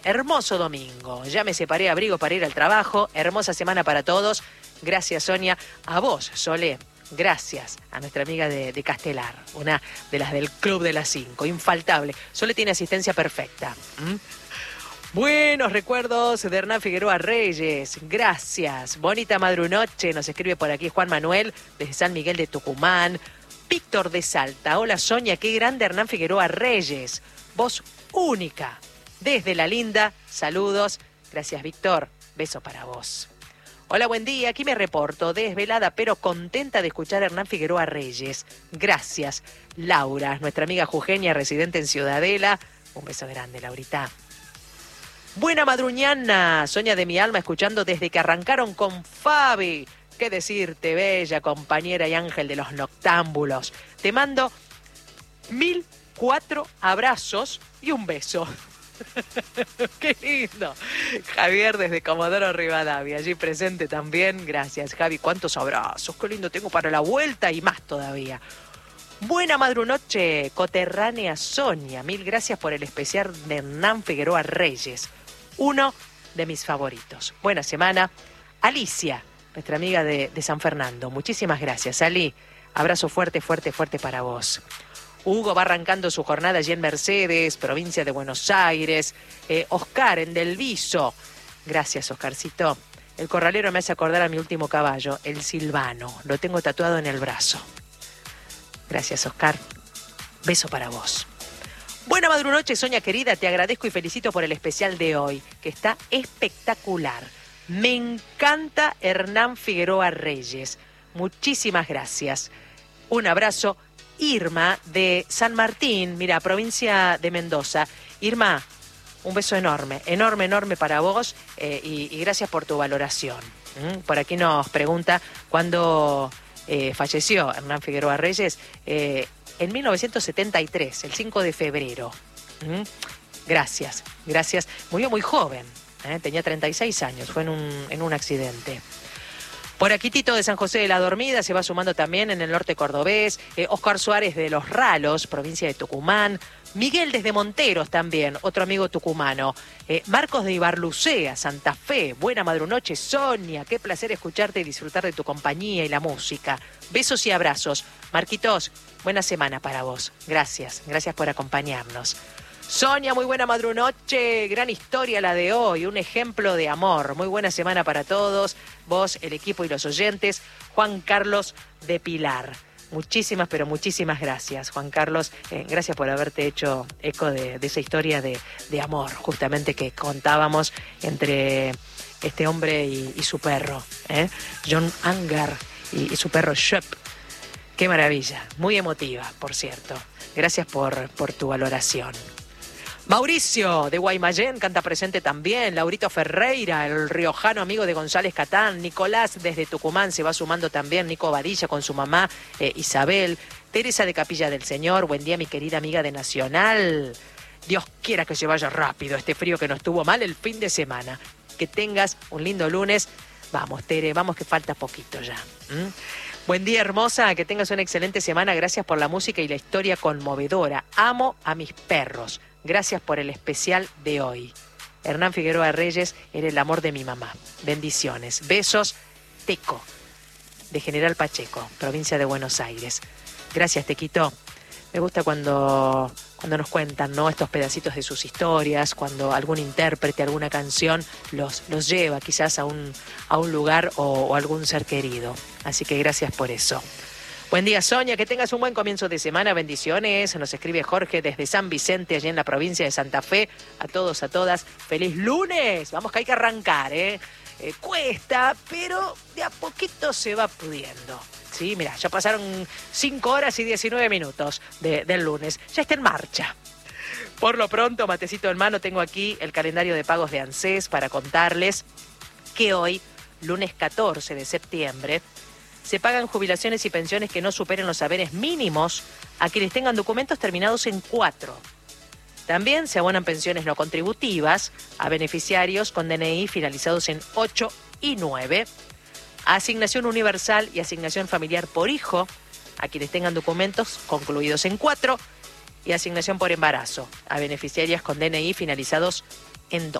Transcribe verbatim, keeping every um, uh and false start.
Hermoso domingo. Ya me separé abrigo para ir al trabajo. Hermosa semana para todos. Gracias, Sonia. A vos, Solé. Gracias a nuestra amiga de, de Castelar, una de las del Club de las Cinco. Infaltable. Sole tiene asistencia perfecta. ¿Mm? Buenos recuerdos de Hernán Figueroa Reyes. Gracias. Bonita madrunoche. Nos escribe por aquí Juan Manuel desde San Miguel de Tucumán. Víctor de Salta. Hola, Sonia. Qué grande Hernán Figueroa Reyes. Voz única. Desde La Linda. Saludos. Gracias, Víctor. Beso para vos. Hola, buen día. Aquí me reporto, desvelada pero contenta de escuchar a Hernán Figueroa Reyes. Gracias. Laura, nuestra amiga jujeña residente en Ciudadela. Un beso grande, Laurita. Buena madruñana, Sonia de mi alma, escuchando desde que arrancaron con Fabi. ¿Qué decirte, bella compañera y ángel de los noctámbulos? Te mando mil cuatro abrazos y un beso. ¡Qué lindo! Javier desde Comodoro Rivadavia, allí presente también. Gracias, Javi. ¿Cuántos abrazos? ¡Qué lindo tengo para la vuelta y más todavía! Buena madrunoche, coterránea Sonia. Mil gracias por el especial de Hernán Figueroa Reyes. Uno de mis favoritos. Buena semana. Alicia, nuestra amiga de, de San Fernando. Muchísimas gracias, Ali. Abrazo fuerte, fuerte, fuerte para vos. Hugo va arrancando su jornada allí en Mercedes, provincia de Buenos Aires. Eh, Oscar en Del Viso. Gracias, Oscarcito. El corralero me hace acordar a mi último caballo, el Silvano. Lo tengo tatuado en el brazo. Gracias, Oscar. Beso para vos. Buena madrunoche, Sonia querida. Te agradezco y felicito por el especial de hoy, que está espectacular. Me encanta Hernán Figueroa Reyes. Muchísimas gracias. Un abrazo. Irma de San Martín, mira, provincia de Mendoza. Irma, un beso enorme, enorme, enorme para vos eh, y, y gracias por tu valoración. ¿Mm? Por aquí nos pregunta cuándo eh, falleció Hernán Figueroa Reyes. Eh, en mil novecientos setenta y tres, el cinco de febrero. ¿Mm? Gracias, gracias. Murió muy joven, ¿eh? Tenía treinta y seis años, fue en un, en un accidente. Por aquí Tito de San José de la Dormida se va sumando también en el norte cordobés. Eh, Oscar Suárez de Los Ralos, provincia de Tucumán. Miguel desde Monteros también, otro amigo tucumano. Eh, Marcos de Ibarlucea, Santa Fe. Buena madrunoche, Sonia. Qué placer escucharte y disfrutar de tu compañía y la música. Besos y abrazos. Marquitos, buena semana para vos. Gracias, gracias por acompañarnos. Sonia, muy buena madrunoche, gran historia la de hoy, un ejemplo de amor. Muy buena semana para todos, vos, el equipo y los oyentes. Juan Carlos de Pilar. Muchísimas, pero muchísimas gracias, Juan Carlos. Eh, gracias por haberte hecho eco de, de esa historia de, de amor, justamente que contábamos entre este hombre y, y su perro, ¿eh? John Anger y, y su perro Shep. Qué maravilla, muy emotiva, por cierto. Gracias por, por tu valoración. Mauricio de Guaymallén canta presente también. Laurito Ferreira, el riojano amigo de González Catán. Nicolás desde Tucumán se va sumando también. Nico Badilla con su mamá eh, Isabel. Teresa de Capilla del Señor. Buen día, mi querida amiga de Nacional. Dios quiera que se vaya rápido este frío que nos tuvo mal el fin de semana. Que tengas un lindo lunes. Vamos, Tere, vamos que falta poquito ya. ¿Mm? Buen día, hermosa, que tengas una excelente semana. Gracias por la música y la historia conmovedora. Amo a mis perros. Gracias por el especial de hoy. Hernán Figueroa Reyes era el amor de mi mamá. Bendiciones. Besos, Teco, de General Pacheco, provincia de Buenos Aires. Gracias, Tequito. Me gusta cuando, cuando nos cuentan, ¿no?, estos pedacitos de sus historias, cuando algún intérprete, alguna canción los, los lleva quizás a un, a un lugar o, o algún ser querido. Así que gracias por eso. Buen día, Sonia, que tengas un buen comienzo de semana, bendiciones. Nos escribe Jorge desde San Vicente, allí en la provincia de Santa Fe. A todos, a todas, ¡feliz lunes! Vamos que hay que arrancar, ¿eh? eh cuesta, pero de a poquito se va pudiendo. Sí, mira, ya pasaron cinco horas y diecinueve minutos de, del lunes. Ya está en marcha. Por lo pronto, matecito en mano, tengo aquí el calendario de pagos de ANSES para contarles que hoy, lunes catorce de septiembre, se pagan jubilaciones y pensiones que no superen los haberes mínimos a quienes tengan documentos terminados en cuatro. También se abonan pensiones no contributivas a beneficiarios con D N I finalizados en ocho y nueve. Asignación universal y asignación familiar por hijo a quienes tengan documentos concluidos en cuatro. Y asignación por embarazo a beneficiarias con D N I finalizados en